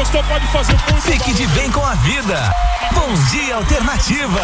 gostou pode fazer muito. Fique de bem com a vida. Bom Dia Alternativa.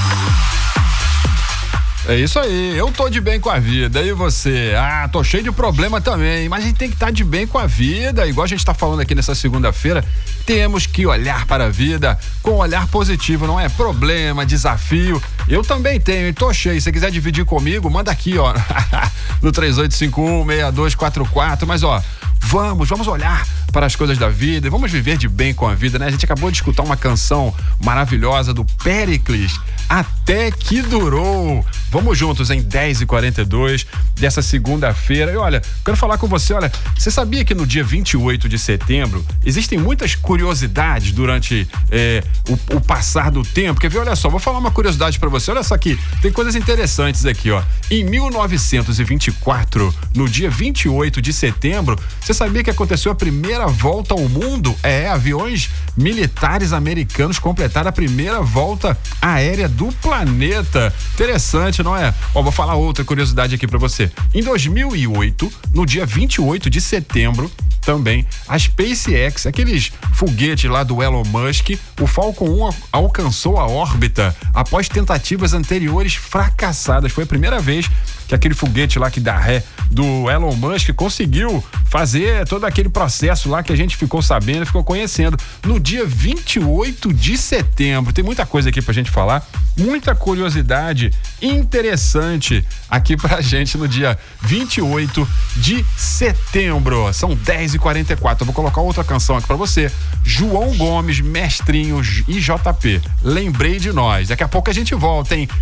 É isso aí, eu tô de bem com a vida, e você? Tô cheio de problema também, mas a gente tem que estar de bem com a vida, igual a gente tá falando aqui nessa segunda-feira, temos que olhar para a vida com um olhar positivo, não é? Problema, desafio, eu também tenho, e tô cheio, se você quiser dividir comigo, manda aqui, ó, no 3851-6244, mas ó, vamos olhar para as coisas da vida e vamos viver de bem com a vida, né? A gente acabou de escutar uma canção maravilhosa do Péricles, Até Que Durou. Vamos juntos em 10h42 dessa segunda-feira. E olha, quero falar com você, olha, você sabia que no dia 28 de setembro existem muitas curiosidades durante o passar do tempo? Quer ver? Olha só, vou falar uma curiosidade para você, olha só aqui, tem coisas interessantes aqui, ó. Em 1924, no dia 28 de setembro, você sabia que aconteceu a primeira volta ao mundo? Aviões militares americanos completaram a primeira volta aérea do planeta. Interessante, não é? Ó, vou falar outra curiosidade aqui pra você. Em 2008, no dia 28 de setembro, também, a SpaceX, aqueles foguetes lá do Elon Musk, o Falcon 1 alcançou a órbita após tentativas anteriores fracassadas. Foi a primeira vez que aquele foguete lá que dá ré do Elon Musk conseguiu fazer todo aquele processo lá que a gente ficou sabendo, ficou conhecendo. No dia 28 de setembro, tem muita coisa aqui pra gente falar, muita curiosidade interessante aqui pra gente no dia 28 de setembro. São 10h44. Eu vou colocar outra canção aqui pra você. João Gomes, Mestrinho e JP. Lembrei de nós. Daqui a pouco a gente volta, hein?